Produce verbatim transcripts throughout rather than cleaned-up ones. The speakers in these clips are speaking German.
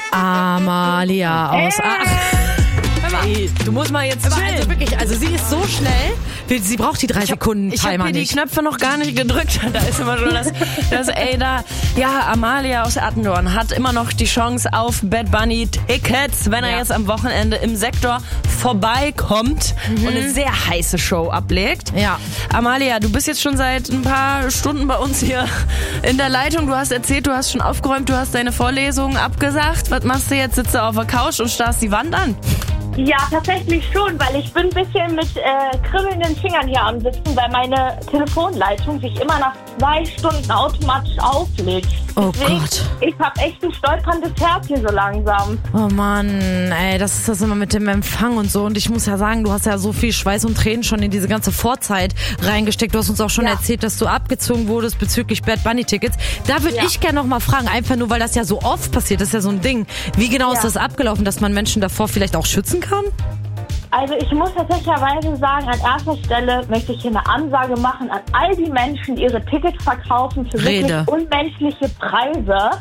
Amalia aus... Hey. Ah. Ey, du musst mal jetzt chillen. Also wirklich, also sie ist so schnell, sie braucht die drei Sekunden Ich habe Timer hier die nicht. Knöpfe noch gar nicht gedrückt. Da ist immer schon das, das ey, da, ja, Amalia aus Attendorn hat immer noch die Chance auf Bad Bunny Tickets, wenn er Ja. jetzt am Wochenende im Sektor vorbeikommt und eine sehr heiße Show ablegt. Ja. Amalia, du bist jetzt schon seit ein paar Stunden bei uns hier in der Leitung. Du hast erzählt, du hast schon aufgeräumt, du hast deine Vorlesungen abgesagt. Was machst du jetzt? Sitzt du auf der Couch und starrst die Wand an? Ja, tatsächlich schon, weil ich bin ein bisschen mit äh, kribbelnden Fingern hier am Sitzen, weil meine Telefonleitung sich immer nach zwei Stunden automatisch auflegt. Oh Deswegen, Gott. Ich habe echt ein stolperndes Herz hier so langsam. Oh Mann, ey, das ist das immer mit dem Empfang und so. Und ich muss ja sagen, du hast ja so viel Schweiß und Tränen schon in diese ganze Vorzeit reingesteckt. Du hast uns auch schon Ja. erzählt, dass du abgezogen wurdest bezüglich Bad Bunny Tickets. Da würde Ja. ich gerne noch mal fragen, einfach nur, weil das ja so oft passiert, das ist ja so ein Ding. Wie genau Ja. ist das abgelaufen, dass man Menschen davor vielleicht auch schützen kann? Also ich muss tatsächlicherweise sagen, an erster Stelle möchte ich hier eine Ansage machen an all die Menschen, die ihre Tickets verkaufen für Rede. wirklich unmenschliche Preise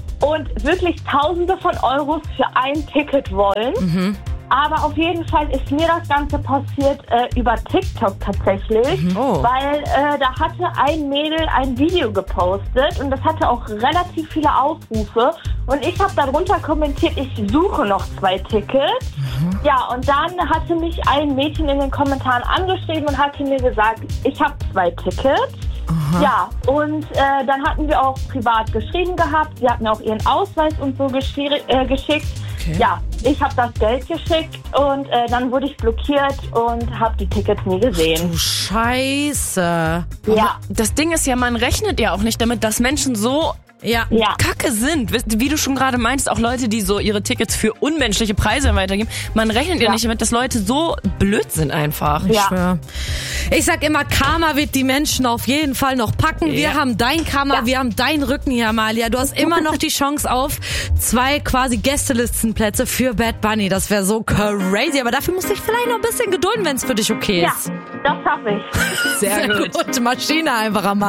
und wirklich Tausende von Euros für ein Ticket wollen. Mhm. Aber auf jeden Fall ist mir das Ganze passiert äh, über TikTok tatsächlich, Oh. weil äh, da hatte ein Mädel ein Video gepostet und das hatte auch relativ viele Aufrufe und ich habe darunter kommentiert, ich suche noch zwei Tickets. Ja, und dann hatte mich ein Mädchen in den Kommentaren angeschrieben und hatte mir gesagt, ich habe zwei Tickets. Ja, und äh, dann hatten wir auch privat geschrieben gehabt. Sie hat mir auch ihren Ausweis und so geschiri- äh, geschickt. Okay. Ja, ich habe das Geld geschickt und äh, dann wurde ich blockiert und habe die Tickets nie gesehen. Du Scheiße. Ja, Das Ding ist ja, man rechnet ja auch nicht damit, dass Menschen so Ja. ja. Kacke sind. Wie du schon gerade meinst, auch Leute, die so ihre Tickets für unmenschliche Preise weitergeben. Man rechnet ja, Ja. nicht damit, dass Leute so blöd sind einfach. Ich Ja. schwör. Ich sag immer, Karma wird die Menschen auf jeden Fall noch packen. Wir Ja. haben dein Karma, Ja. wir haben deinen Rücken hier, Amalia. Du hast immer noch die Chance auf zwei quasi Gästelistenplätze für Bad Bunny. Das wäre so crazy. Aber dafür musst du dich vielleicht noch ein bisschen gedulden, wenn es für dich okay Ja, ist. das schaffe ich. Sehr, gut. Gute Maschine einfach, Amalia.